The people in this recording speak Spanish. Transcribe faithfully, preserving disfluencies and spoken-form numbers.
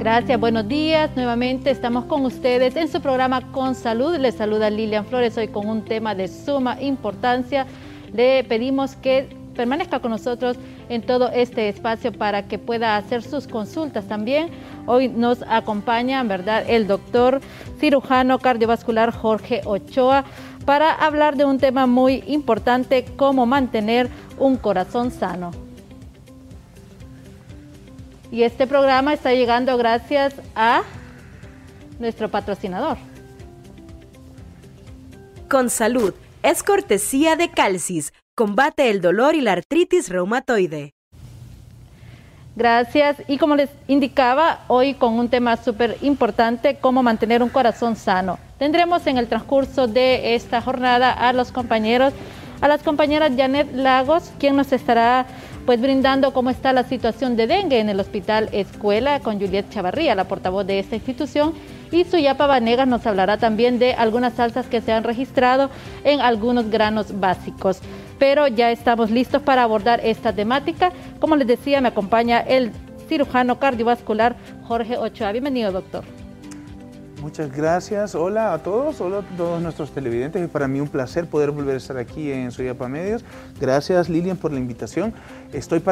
Gracias, buenos días. Nuevamente estamos con ustedes en su programa Con Salud. Les saluda Lilian Flores, hoy con un tema de suma importancia. Le pedimos que permanezca con nosotros en todo este espacio para que pueda hacer sus consultas también. Hoy nos acompaña, ¿verdad?, el doctor cirujano cardiovascular Jorge Ochoa para hablar de un tema muy importante, cómo mantener un corazón sano. Y este programa está llegando gracias a nuestro patrocinador. Con Salud es cortesía de Calcis. Combate el dolor y la artritis reumatoide. Gracias. Y como les indicaba, hoy con un tema súper importante, cómo mantener un corazón sano. Tendremos en el transcurso de esta jornada a los compañeros, a las compañeras Janet Lagos, quien nos estará pues brindando cómo está la situación de dengue en el Hospital Escuela, con Juliet Chavarría, la portavoz de esta institución, y Suyapa Vanegas nos hablará también de algunas alzas que se han registrado en algunos granos básicos. Pero ya estamos listos para abordar esta temática. Como les decía, me acompaña el cirujano cardiovascular Jorge Ochoa. Bienvenido, doctor. Muchas gracias. Hola a todos, hola a todos nuestros televidentes. Es para mí un placer poder volver a estar aquí en Suyapa Medios. Gracias, Lilian, por la invitación. Estoy para